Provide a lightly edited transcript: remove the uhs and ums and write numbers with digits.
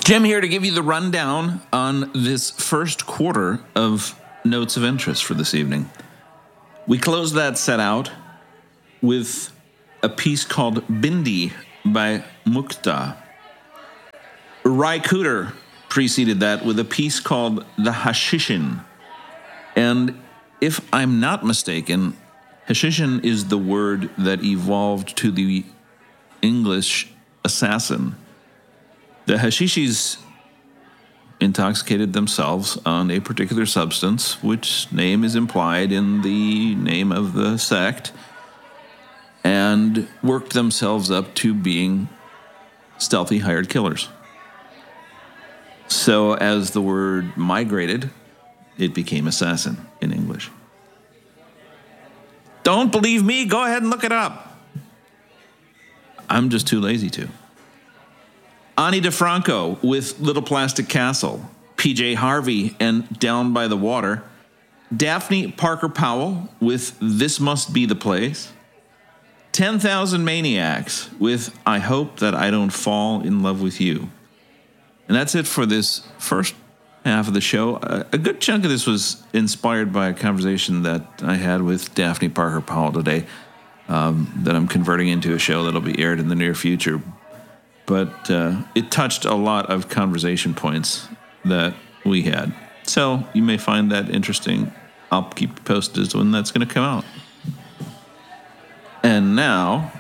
Jim here to give you the rundown on this first quarter of Notes of Interest for this evening. We closed that set out with a piece called Bindi by Mukta. Rai Cooder preceded that with a piece called The Hashishin. And if I'm not mistaken, Hashishin is the word that evolved to the English assassin. The Hashishis intoxicated themselves on a particular substance, which name is implied in the name of the sect, and worked themselves up to being stealthy hired killers. So as the word migrated, it became assassin in English. Don't believe me? Go ahead and look it up. I'm just too lazy to. Ani DeFranco with Little Plastic Castle, PJ Harvey and Down by the Water, Daphne Parker Powell with This Must Be the Place, 10,000 Maniacs with I Hope That I Don't Fall in Love with You. And that's it for this first half of the show. A good chunk of this was inspired by a conversation that I had with Daphne Parker Powell today that I'm converting into a show that'll be aired in the near future. But it touched a lot of conversation points that we had. So you may find that interesting. I'll keep you posted when that's going to come out. And now,